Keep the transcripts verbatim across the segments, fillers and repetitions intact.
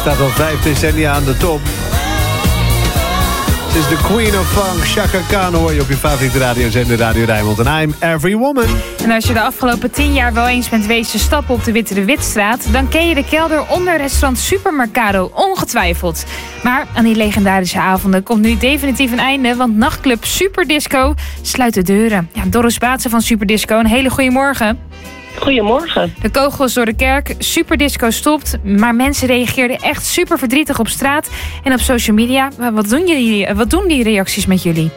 Staat al vijf decennia aan de top. Het is de Queen of Funk, Chaka Khan, hoor je op je favoriete radiozender Radio Rijnmond. En I'm Every Woman. En als je de afgelopen tien jaar wel eens bent wezen stappen op de Witte de Witstraat, dan ken je de kelder onder restaurant Supermercado, ongetwijfeld. Maar aan die legendarische avonden komt nu definitief een einde, want nachtclub Superdisco sluit de deuren. Ja, Doris Baatsen van Superdisco, een hele goede morgen. Goedemorgen. De kogels door de kerk, Superdisco stopt, maar mensen reageerden echt super verdrietig op straat en op social media. Wat doen, jullie, wat doen die reacties met jullie?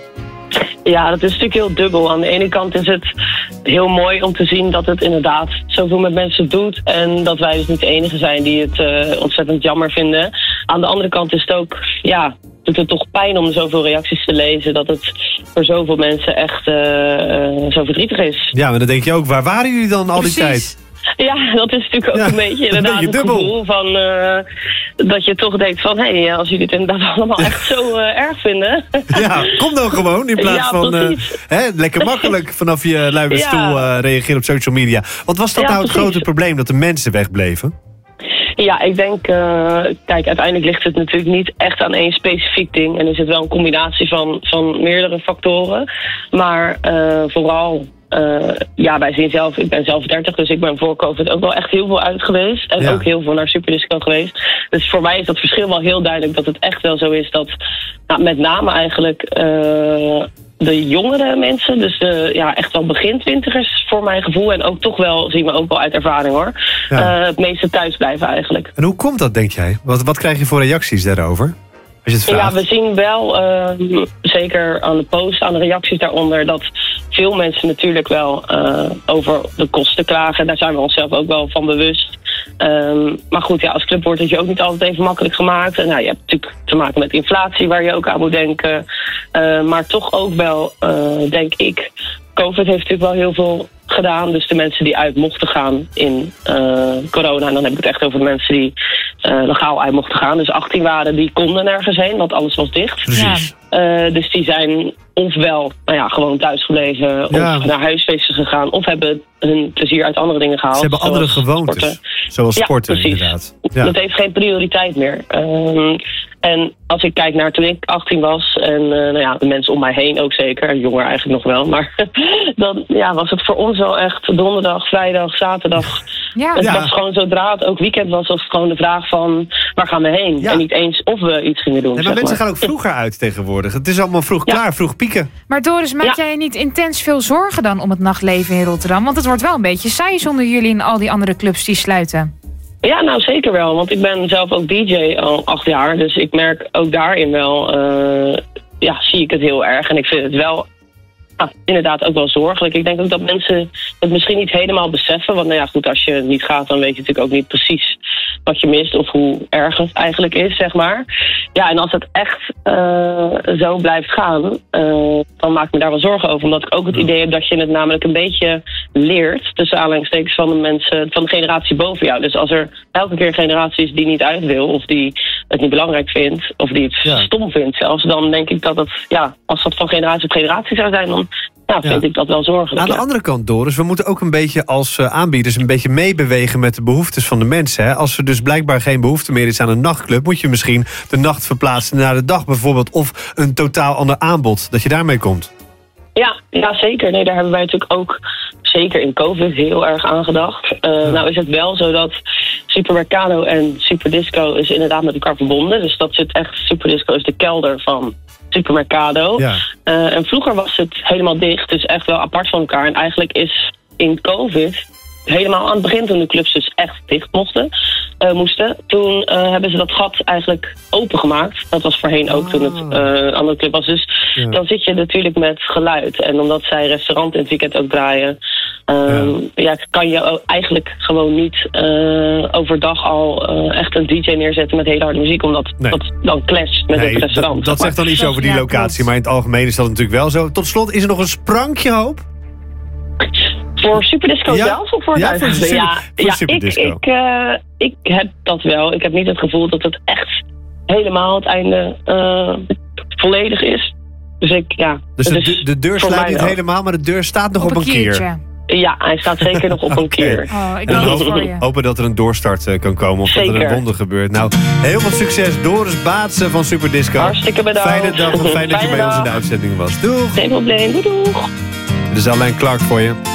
Ja, dat is natuurlijk heel dubbel. Aan de ene kant is het heel mooi om te zien dat het inderdaad zoveel met mensen doet en dat wij dus niet de enige zijn die het uh, ontzettend jammer vinden. Aan de andere kant is het ook, ja, doet het toch pijn om zoveel reacties te lezen dat het voor zoveel mensen echt uh, uh, zo verdrietig is. Ja, maar dan denk je ook, waar waren jullie dan al Precies. die tijd? Ja, dat is natuurlijk ook ja, een beetje inderdaad een het gevoel van uh, dat je toch denkt van, hé, hey, als jullie het inderdaad allemaal echt zo uh, erg vinden. Ja, kom dan gewoon in plaats ja, van uh, hè, lekker makkelijk vanaf je luie stoel ja. uh, reageren op social media. Wat was dat ja, nou het precies. grote probleem, dat de mensen wegbleven? Ja, ik denk, uh, kijk, uiteindelijk ligt het natuurlijk niet echt aan één specifiek ding. En is het wel een combinatie van, van meerdere factoren. Maar uh, vooral, uh, ja, wij zien zelf, ik ben zelf dertig, dus ik ben voor COVID ook wel echt heel veel uit geweest. En ja. ook heel veel naar Superdisco geweest. Dus voor mij is dat verschil wel heel duidelijk dat het echt wel zo is dat, nou, met name eigenlijk Uh, de jongere mensen, dus de, ja, echt wel begin twintigers voor mijn gevoel. En ook toch wel, zien we ook wel uit ervaring hoor. Ja. Uh, het meeste thuis blijven eigenlijk. En hoe komt dat, denk jij? Wat, wat krijg je voor reacties daarover? Als je het vraagt? Ja, we zien wel, uh, zeker aan de post, aan de reacties daaronder, dat veel mensen natuurlijk wel uh, over de kosten klagen. Daar zijn we onszelf ook wel van bewust. Um, maar goed, ja, als club wordt het je ook niet altijd even makkelijk gemaakt. En, nou, je hebt natuurlijk te maken met inflatie waar je ook aan moet denken. Uh, maar toch ook wel, uh, denk ik, COVID heeft natuurlijk wel heel veel gedaan. Dus de mensen die uit mochten gaan in uh, corona, en dan heb ik het echt over de mensen die uh, legaal uit mochten gaan. Dus achttien waren, die konden nergens heen, want alles was dicht. Precies. Uh, dus die zijn ofwel nou ja, gewoon thuis gebleven, ja. of naar huisfeesten gegaan, of hebben hun plezier uit andere dingen gehaald. Ze hebben andere gewoontes, sporten. zoals sporten ja, inderdaad. Ja. Dat heeft geen prioriteit meer. Um, en als ik kijk naar toen ik achttien was, en uh, nou ja, de mensen om mij heen ook zeker, jonger eigenlijk nog wel, maar dan ja, was het voor ons wel echt donderdag, vrijdag, zaterdag. Ja. Het ja. was gewoon zodra het ook weekend was, was het gewoon de vraag van waar gaan we heen? Ja. En niet eens of we iets gingen doen. Ja, maar mensen maar. gaan ook vroeger uit tegenwoordig. Het is allemaal vroeg ja. klaar, vroeg pieken. Maar Doris, maak ja. jij niet intens veel zorgen dan om het nachtleven in Rotterdam? Want het wordt wel een beetje saai zonder jullie en al die andere clubs die sluiten. Ja, nou zeker wel. Want ik ben zelf ook D J al acht jaar. Dus ik merk ook daarin wel, uh, ja, zie ik het heel erg. En ik vind het wel ja, inderdaad ook wel zorgelijk. Ik denk ook dat mensen het misschien niet helemaal beseffen. Want nou ja, goed, als je niet gaat, dan weet je natuurlijk ook niet precies wat je mist of hoe erg het eigenlijk is, zeg maar. Ja, en als het echt uh, zo blijft gaan, uh, dan maak ik me daar wel zorgen over. Omdat ik ook het idee heb dat je het namelijk een beetje leert, tussen aanhalingstekens, van de mensen, van de generatie boven jou. Dus als er elke keer een generatie is die niet uit wil, of die het niet belangrijk vindt, of die het ja. stom vindt zelfs, dan denk ik dat het, ja, als dat van generatie op generatie zou zijn, dan ja, vind ja. ik dat wel zorgelijk. Aan de ja. andere kant, Doris, we moeten ook een beetje als uh, aanbieders een beetje meebewegen met de behoeftes van de mensen. Hè? Als er dus blijkbaar geen behoefte meer is aan een nachtclub, moet je misschien de nacht verplaatsen naar de dag bijvoorbeeld, of een totaal ander aanbod, dat je daarmee komt. Ja, ja, zeker. Nee, daar hebben wij natuurlijk ook zeker in COVID heel erg aan gedacht. Uh, ja. Nou is het wel zo dat Supermercado en Superdisco is inderdaad met elkaar verbonden. Dus dat zit echt, Superdisco is de kelder van Supermercado. Ja. Uh, en vroeger was het helemaal dicht, dus echt wel apart van elkaar. En eigenlijk is in COVID, helemaal aan het begin toen de clubs dus echt dicht mochten, uh, moesten, toen uh, hebben ze dat gat eigenlijk opengemaakt. Dat was voorheen ook oh. toen het uh, een andere club was. Dus ja. dan zit je natuurlijk met geluid. En omdat zij restaurant in het weekend ook draaien, um, ja. ja, kan je eigenlijk gewoon niet uh, overdag al uh, echt een D J neerzetten met hele harde muziek, omdat nee. dat dan clasht met nee, het restaurant. Dat, dat zegt dan iets over die locatie, ja, maar in het algemeen is dat natuurlijk wel zo. Tot slot, is er nog een sprankje hoop? Voor Superdisco ja. zelf of voor het ja, voor super, ja, voor ja Superdisco. ik, ik, uh, ik heb dat wel. Ik heb niet het gevoel dat het echt helemaal het einde uh, volledig is. Dus ik, ja. Dus de, dus de deur sluit niet wel helemaal, maar de deur staat nog op, op een, een keer. Ja, hij staat zeker nog op een Oké. keer. Oh, ik En hoop dan het voor hopen, je. hopen dat er een doorstart eh, kan komen. Of dat er Zeker. een wonder gebeurt. Nou, heel veel succes. Doris Baatsen van Super Disco. Hartstikke bedankt. Fijne dag. En fijn dat je Fijne bij ons in de dag. uitzending was. Doeg. Geen probleem, doei doeg. Dit is Alain Clark voor je.